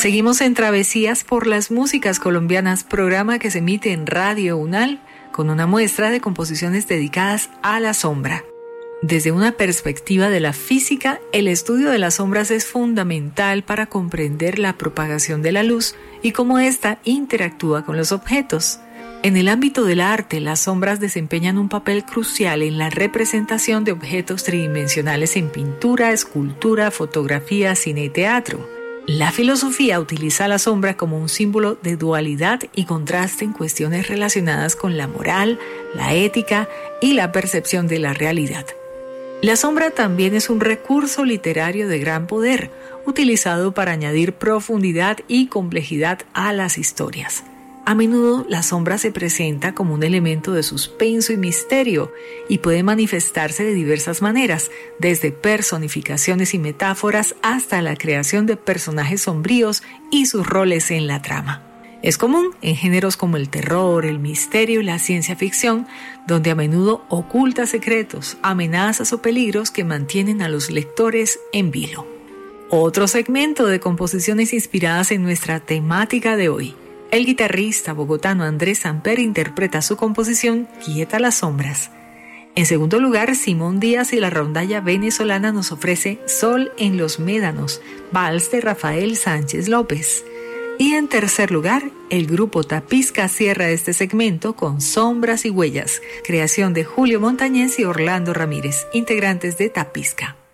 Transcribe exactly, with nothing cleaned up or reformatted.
Seguimos en Travesías por las Músicas Colombianas, programa que se emite en Radio UNAL con una muestra de composiciones dedicadas a la sombra. Desde una perspectiva de la física, el estudio de las sombras es fundamental para comprender la propagación de la luz y cómo ésta interactúa con los objetos. En el ámbito del arte, las sombras desempeñan un papel crucial en la representación de objetos tridimensionales en pintura, escultura, fotografía, cine y teatro. La filosofía utiliza la sombra como un símbolo de dualidad y contraste en cuestiones relacionadas con la moral, la ética y la percepción de la realidad. La sombra también es un recurso literario de gran poder, utilizado para añadir profundidad y complejidad a las historias. A menudo la sombra se presenta como un elemento de suspenso y misterio y puede manifestarse de diversas maneras, desde personificaciones y metáforas hasta la creación de personajes sombríos y sus roles en la trama. Es común en géneros como el terror, el misterio y la ciencia ficción, donde a menudo oculta secretos, amenazas o peligros que mantienen a los lectores en vilo. Otro segmento de composiciones inspiradas en nuestra temática de hoy. El guitarrista bogotano Andrés Samper interpreta su composición Quieta las sombras. En segundo lugar, Simón Díaz y la rondalla venezolana nos ofrece Sol en los Médanos, vals de Rafael Sánchez López. Y en tercer lugar, el grupo Tapisca cierra este segmento con Sombras y Huellas, creación de Julio Montañez y Orlando Ramírez, integrantes de Tapisca.